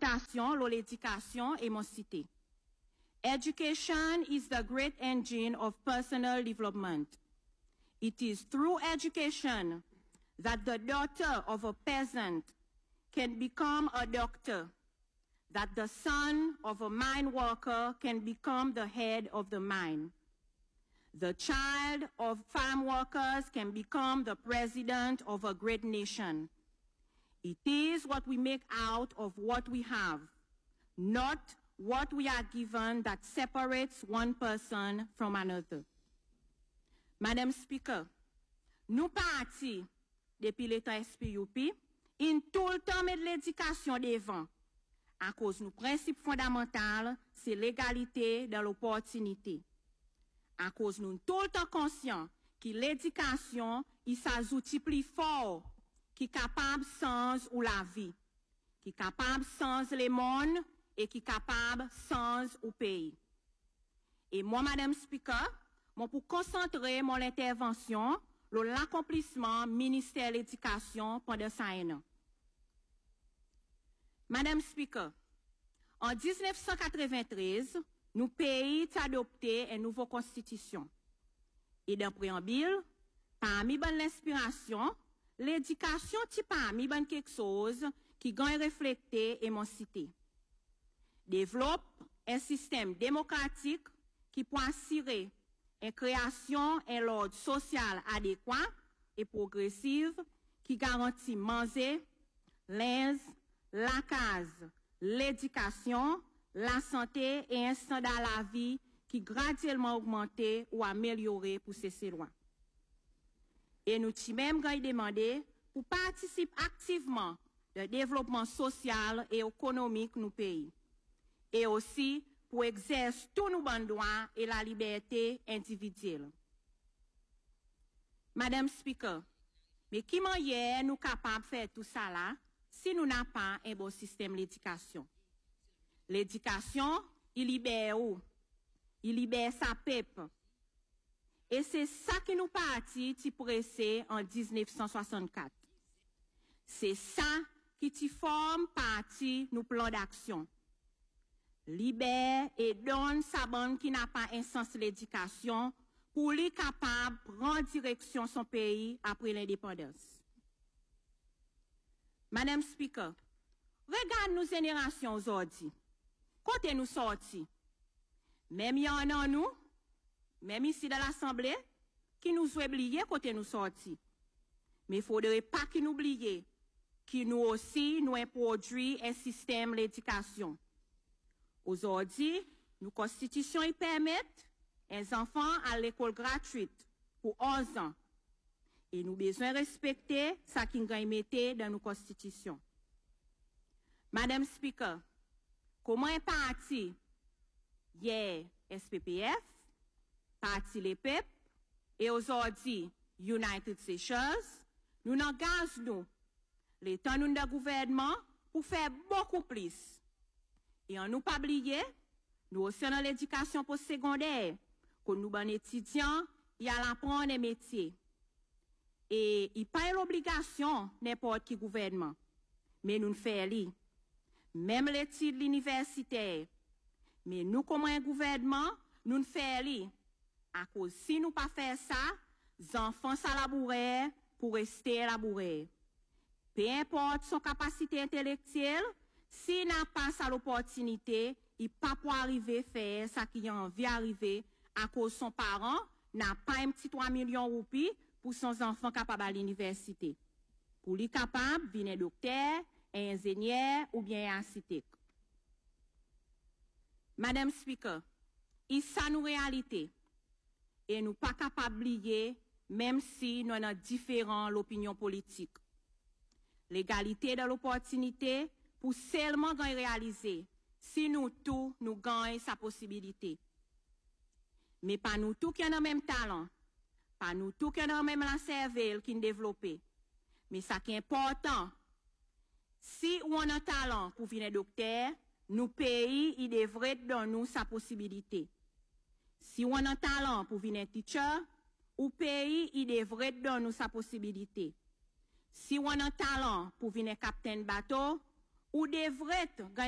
l'éducation, l'éducation et mon cité. Education is the great engine of personal development. It is through education that the daughter of a peasant can become a doctor, that the son of a mine worker can become the head of the mine. The child of farm workers can become the president of a great nation. It is what we make out of what we have, not what we are given, that separates one person from another. Madame Speaker, nous partis depuis l'état SPUP, in tout le temps met de l'éducation devant, à cause nos principes fondamentaux, c'est l'égalité dans l'opportunité. À cause nous tout le temps conscients que l'éducation est un outil plus fort qui est capable sans ou la vie, qui est capable sans les mondes et qui est capable sans ou pays. Et moi, Madame Speaker, moi pour concentrer mon intervention sur l'accomplissement ministère de l'Éducation pendant 5 ans. Madame Speaker, en 1993, nous pays a adopté une nouvelle constitution. Et dans le préambule, parmi l'inspiration, l'éducation est parmi quelque chose qui gagne refléter et m'en citer. Développe un système démocratique qui peut assurer une création et l'ordre social adéquat et progressive qui garantit manger, linge, la case, l'éducation, la santé et un standard de la vie qui graduellement augmenté ou amélioré pour ces lois. Et nous t'y même demandé pour participer activement au développement social et économique de nos pays. Et aussi pour exercer tous nos bons droits et la liberté individuelle. Madame Speaker, mais qui manière nous capables de faire tout ça là si nous n'avons pas un bon système d'éducation? L'éducation, il libère où? Il libère sa peuple. Et c'est ça qui nous partit qui pressé en 1964. C'est ça qui forme partie nous plan d'action. Libère et donne sa bande qui n'a pas un sens l'éducation pour lui capable de prendre direction son pays après l'indépendance. Madame Speaker, regarde nos générations aujourd'hui. Quand nous sortis, même il y en a nous, même ici dans l'Assemblée, qui nous ont oublié quand nous sortis. Mais il ne faudrait pas qu'ils nous oublient, que nous aussi, nous avons produit un système d'éducation. Aujourd'hui, nos constitutions y permettent les enfants à l'école gratuite pour 11 ans. Et nous besoin respecter ce qui est mis dans nos constitutions. Madame Speaker, comment est parti hier SPPF, parti les PEP, et aujourd'hui United Seychelles, nous engageons l'État nous de gouvernement pour faire beaucoup plus. Et en nous pas oublier, nous aussi dans l'éducation postsecondaire, que nous bon étudiants, il y a apprendre des métiers. Et il pas l'obligation n'importe qui gouvernement, mais nous faisons même l'étude universitaire. Mais nous, comme un gouvernement, nous faisons à cause si nous pas faire ça, les enfants ça labourer pour rester labourer. Peu importe son capacité intellectuelle, s'il n'a pas ça l'opportunité, il pas pour arriver faire ça qui a envie d'arriver à cause son parent n'a pas un petit 3 millions de roupies pour son enfant capable à l'université. Pour lui capable, venir docteur, ingénieur ou bien architecte. Madame Speaker, il ça nous réalité. Et nous pas capables d'oublier, même si nous avons différents l'opinion politique. L'égalité de l'opportunité pour seulement réaliser si nous tous nous gagnons sa possibilité. Mais pas nous tous qui avons le même talent, pas nous tous qui avons le même la cervelle qui nous développé. Mais ça qui est important, si on a un talent pour venir docteur, nous pays, il devrait donner nous sa possibilité. Si on a un talent pour venir teacher, ou pays, il devrait donner nous sa possibilité. Si on a un talent pour venir capitaine bateau, ou devrait